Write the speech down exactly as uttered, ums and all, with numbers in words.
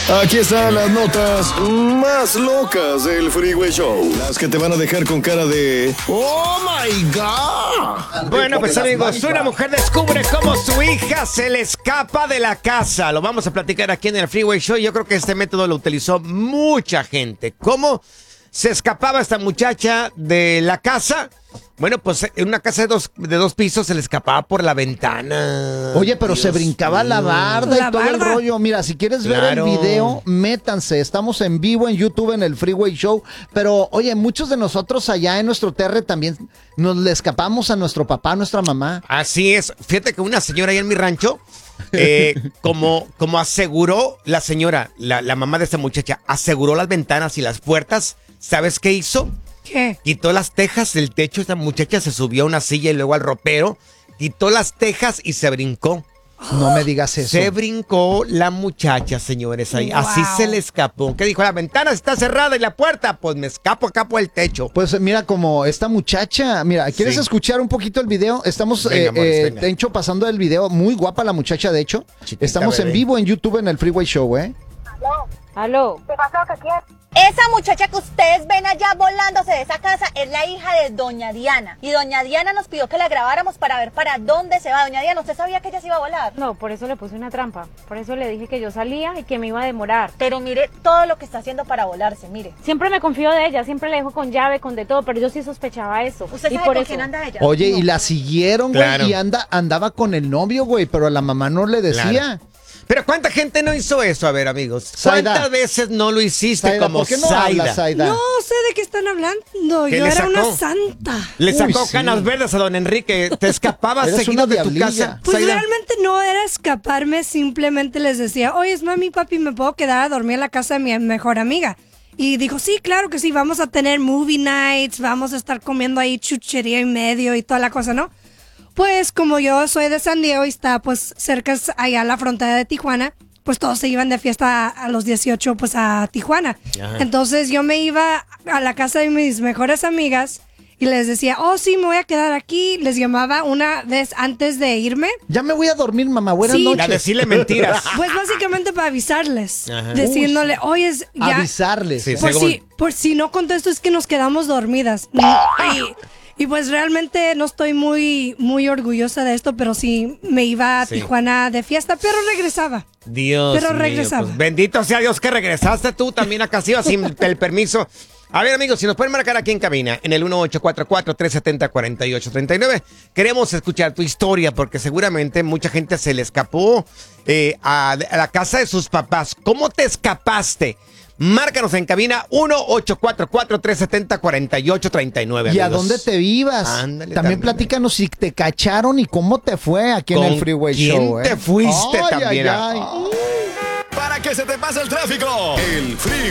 Aquí están las notas más locas del Freeway Show. Las que te van a dejar con cara de ¡Oh, my God! Bueno, pues amigos, una mujer descubre cómo su hija se le escapa de la casa. Lo vamos a platicar aquí en el Freeway Show. Yo creo que este método lo utilizó mucha gente. ¿Cómo se escapaba esta muchacha de la casa? Bueno, pues en una casa de dos, de dos pisos se le escapaba por la ventana. Oye, pero Dios se brincaba mío. la barda La y todo barda. el rollo. Mira, si quieres Claro. ver el video, métanse. Estamos en vivo en YouTube en el Freeway Show. Pero, oye, muchos de nosotros allá en nuestro terre también nos le escapamos a nuestro papá, a nuestra mamá. Así es. Fíjate que una señora ahí en mi rancho, eh, como, como aseguró la señora, la, la mamá de esta muchacha, aseguró las ventanas y las puertas. ¿Sabes qué hizo? ¿Qué? Quitó las tejas del techo. Esta muchacha se subió a una silla y luego al ropero. Quitó las tejas y se brincó. No me digas eso. Se brincó la muchacha, señores, ahí. Wow. Así se le escapó. ¿Qué dijo? La ventana está cerrada y la puerta. Pues me escapo acá por el techo. Pues mira, como esta muchacha, mira, ¿quieres Sí. escuchar un poquito el video? Estamos, Venga, eh, amores, eh, venga. de hecho, pasando el video. Muy guapa la muchacha, de hecho. Chiquita, Estamos en bebé. vivo en YouTube en el Freeway Show, ¿eh? Aló. ¿Qué pasó? ¿Qué quieres? Esa muchacha que ustedes ven allá volándose de esa casa es la hija de doña Diana. Y doña Diana nos pidió que la grabáramos para ver para dónde se va. Doña Diana, ¿usted sabía que ella se iba a volar? No, por eso le puse una trampa. Por eso le dije que yo salía y que me iba a demorar. Pero mire todo lo que está haciendo para volarse, mire. Siempre me confío de ella, siempre le dejo con llave, con de todo, pero yo sí sospechaba eso. ¿Usted y sabe por con eso. quién anda ella? Oye, y No. la siguieron, güey, Claro. y anda, andaba con el novio, güey, pero a la mamá no le decía. Claro. Pero ¿cuánta gente no hizo eso? A ver, amigos. Zaida. ¿Cuántas veces no lo hiciste Zaida, como ¿por qué no Zaida? hablas, Zaida? No sé de qué están hablando. ¿Qué Yo le era una sacó? santa. Le Uy, sacó sí. canas verdes a don Enrique. Te escapabas Eres seguido una de tu diablilla. casa. Pues Zaida. realmente no era escaparme, simplemente les decía, oye, es mami, papi, ¿me puedo quedar a dormir en la casa de mi mejor amiga? Y dijo, sí, claro que sí, vamos a tener movie nights, vamos a estar comiendo ahí chuchería y medio y toda la cosa, ¿no? Pues como yo soy de San Diego y está pues cerca allá a la frontera de Tijuana, pues todos se iban de fiesta a, a los dieciocho pues a Tijuana. Ajá. Entonces yo me iba a la casa de mis mejores amigas y les decía, oh sí, me voy a quedar aquí. Les llamaba una vez antes de irme. Ya me voy a dormir, mamá. Buenas Sí. A noches. decirle mentiras. Pues básicamente para avisarles, Ajá. diciéndole, oye, es- ya, Avisarles. Sí, ¿eh? por según. si, por si no contesto es que nos quedamos dormidas. Y, y pues realmente no estoy muy, muy orgullosa de esto, pero sí me iba a Sí. Tijuana de fiesta, pero regresaba. Dios Pero mío, regresaba. pues, bendito sea Dios que regresaste tú también a Casillo sin el permiso. A ver, amigos, si nos pueden marcar aquí en cabina, en el uno ocho cuatro cuatro, tres siete cero, cuatro ocho tres nueve. Queremos escuchar tu historia porque seguramente mucha gente se le escapó eh, a, a la casa de sus papás. ¿Cómo te escapaste? Márcanos en cabina uno ocho cuatro cuatro, tres siete cero, cuatro ocho tres nueve. ¿Y a amigos. dónde te ibas? Ándale, también, también. platícanos si te cacharon y cómo te fue aquí en ¿Con el Freeway quién Show, ¿eh? te fuiste Ay, también? ay, ay. Para que se te pase el tráfico, el Freeway